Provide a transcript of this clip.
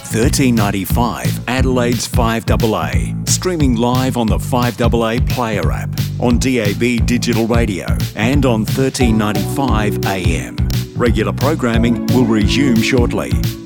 1395 Adelaide's 5AA. Streaming live on the 5AA Player app, on DAB digital radio and on 1395 AM. Regular programming will resume shortly.